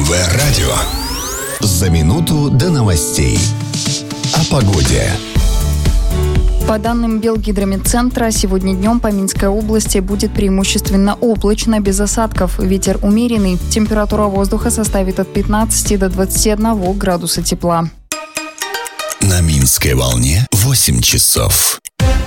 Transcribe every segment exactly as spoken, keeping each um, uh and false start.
МВ-радио. За минуту до новостей. О погоде. По данным Белгидромедцентра, сегодня днем по Минской области будет преимущественно облачно, без осадков. Ветер умеренный. Температура воздуха составит от пятнадцати до двадцати одного градуса тепла. На Минской волне восемь часов.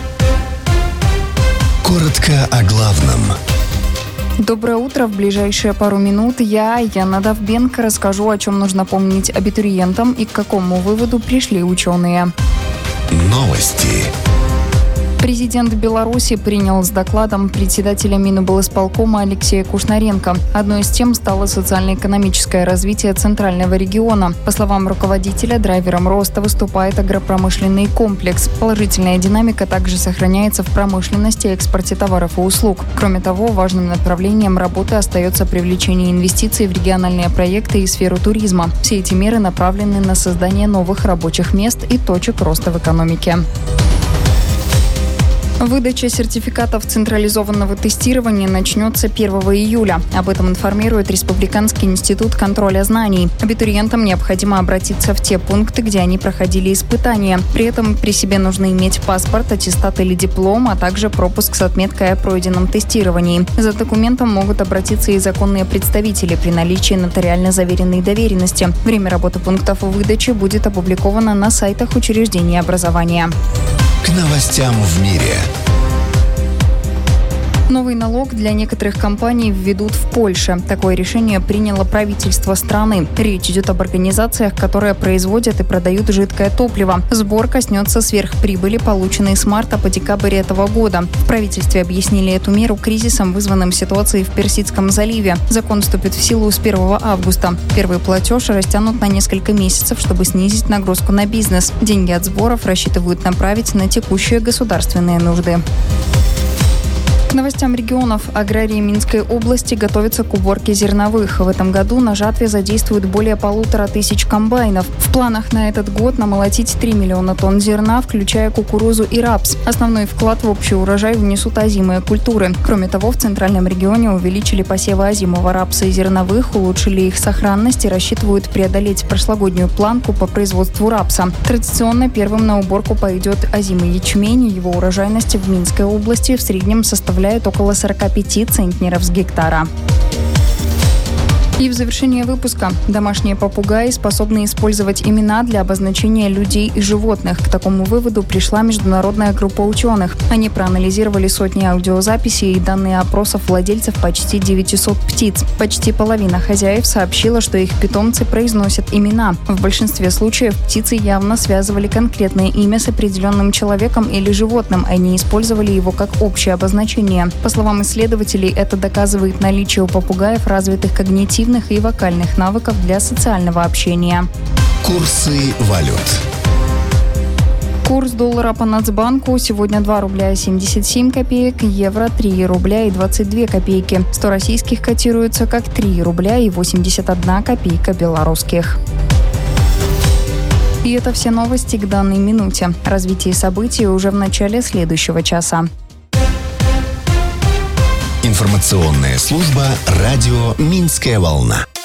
Коротко о главном. Доброе утро. В ближайшие пару минут я, Яна Довбенко, расскажу, о чем нужно помнить абитуриентам и к какому выводу пришли ученые. Новости. Президент Беларуси принял с докладом председателя Миноблсполкома Алексея Кушнаренко. Одной из тем стало социально-экономическое развитие Центрального региона. По словам руководителя, драйвером роста выступает агропромышленный комплекс. Положительная динамика также сохраняется в промышленности и экспорте товаров и услуг. Кроме того, важным направлением работы остается привлечение инвестиций в региональные проекты и сферу туризма. Все эти меры направлены на создание новых рабочих мест и точек роста в экономике. Выдача сертификатов централизованного тестирования начнется первого июля. Об этом информирует Республиканский институт контроля знаний. Абитуриентам необходимо обратиться в те пункты, где они проходили испытания. При этом при себе нужно иметь паспорт, аттестат или диплом, а также пропуск с отметкой о пройденном тестировании. За документом могут обратиться и законные представители при наличии нотариально заверенной доверенности. Время работы пунктов выдачи будет опубликовано на сайтах учреждений образования. К новостям в мире. Новый налог для некоторых компаний введут в Польше. Такое решение приняло правительство страны. Речь идет об организациях, которые производят и продают жидкое топливо. Сбор коснется сверхприбыли, полученной с марта по декабрь этого года. В правительстве объяснили эту меру кризисом, вызванным ситуацией в Персидском заливе. Закон вступит в силу с первого августа. Первый платеж растянут на несколько месяцев, чтобы снизить нагрузку на бизнес. Деньги от сборов рассчитывают направить на текущие государственные нужды. К новостям регионов. Аграрии Минской области готовятся к уборке зерновых. В этом году на жатве задействуют более полутора тысяч комбайнов. В планах на этот год намолотить три миллиона тонн зерна, включая кукурузу и рапс. Основной вклад в общий урожай внесут озимые культуры. Кроме того, в центральном регионе увеличили посевы озимого рапса и зерновых, улучшили их сохранность и рассчитывают преодолеть прошлогоднюю планку по производству рапса. Традиционно первым на уборку пойдет озимый ячмень. Его урожайность в Минской области в среднем составляет около сорока пяти центнеров с гектара. И в завершение выпуска. Домашние попугаи способны использовать имена для обозначения людей и животных. К такому выводу пришла международная группа ученых. Они проанализировали сотни аудиозаписей и данные опросов владельцев почти девятисот птиц. Почти половина хозяев сообщила, что их питомцы произносят имена. В большинстве случаев птицы явно связывали конкретное имя с определенным человеком или животным, а не использовали его как общее обозначение. По словам исследователей, это доказывает наличие у попугаев развитых когнитивных и вокальных навыков для социального общения. Курсы валют. Курс доллара по Нацбанку сегодня два рубля семьдесят семь копеек, евро три рубля и двадцать две копейки. сто российских котируется как три рубля и восемьдесят одна копейка белорусских. И это все новости к данной минуте. Развитие событий уже в начале следующего часа. Информационная служба «Радио Минская волна».